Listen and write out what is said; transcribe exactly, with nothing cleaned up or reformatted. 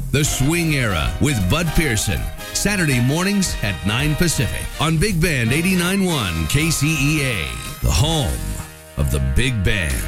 The Swing Era with Bud Pearson. Saturday mornings at nine Pacific on Big Band eighty-nine point one K C E A, the home of the Big Band.